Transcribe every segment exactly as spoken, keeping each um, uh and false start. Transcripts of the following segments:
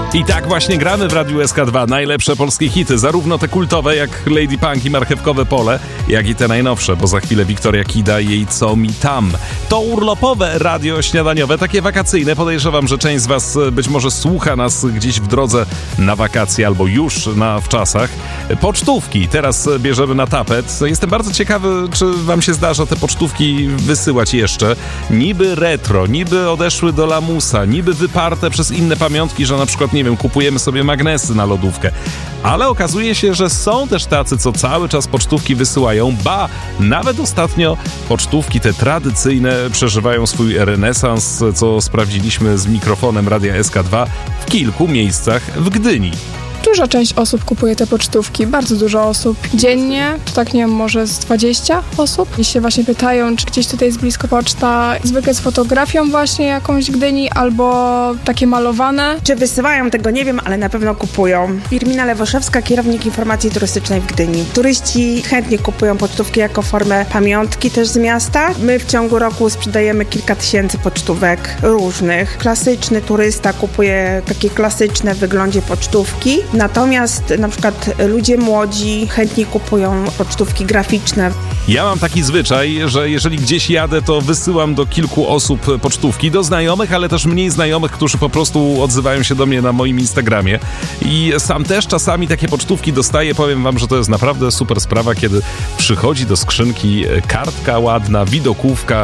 I tak właśnie gramy w Radiu S K dwa. Najlepsze polskie hity, zarówno te kultowe jak Lady Punk i Marchewkowe Pole, jak i te najnowsze, bo za chwilę Wiktoria Kida i jej Co mi tam. To urlopowe radio śniadaniowe, takie wakacyjne. Podejrzewam, że część z was być może słucha nas gdzieś w drodze na wakacje albo już na wczasach. Pocztówki teraz bierzemy na tapet. Jestem bardzo ciekawy, czy wam się zdarza te pocztówki wysyłać jeszcze. Niby retro, niby odeszły do lamusa, niby wyparte przez inne pamiątki, że na przykład, nie wiem, kupujemy sobie magnesy na lodówkę. Ale okazuje się, że są też tacy, co cały czas pocztówki wysyłają. Ba, nawet ostatnio pocztówki te tradycyjne przeżywają swój renesans, co sprawdziliśmy z mikrofonem Radia S K dwa w kilku miejscach w Gdyni. Duża część osób kupuje te pocztówki, bardzo dużo osób. Dziennie, to tak nie wiem, może z dwadzieścia osób. I się właśnie pytają, czy gdzieś tutaj jest blisko poczta, zwykle z fotografią właśnie jakąś Gdyni, albo takie malowane. Czy wysyłają, tego nie wiem, ale na pewno kupują. Firmina Lewoszewska, kierownik informacji turystycznej w Gdyni. Turyści chętnie kupują pocztówki jako formę pamiątki też z miasta. My w ciągu roku sprzedajemy kilka tysięcy pocztówek różnych. Klasyczny turysta kupuje takie klasyczne w wyglądzie pocztówki. Natomiast na przykład ludzie młodzi chętnie kupują pocztówki graficzne. Ja mam taki zwyczaj, że jeżeli gdzieś jadę, to wysyłam do kilku osób pocztówki, do znajomych, ale też mniej znajomych, którzy po prostu odzywają się do mnie na moim Instagramie. I sam też czasami takie pocztówki dostaję. Powiem wam, że to jest naprawdę super sprawa, kiedy przychodzi do skrzynki kartka ładna, widokówka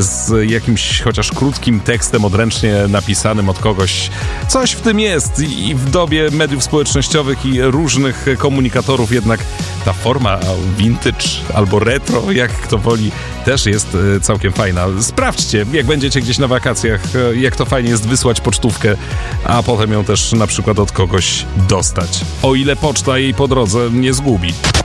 z jakimś chociaż krótkim tekstem odręcznie napisanym od kogoś. Coś w tym jest i w dobie mediów społecznościowych i różnych komunikatorów jednak ta forma vintage albo retro, jak kto woli, też jest całkiem fajna. Sprawdźcie, jak będziecie gdzieś na wakacjach, jak to fajnie jest wysłać pocztówkę, a potem ją też na przykład od kogoś dostać. O ile poczta jej po drodze nie zgubi.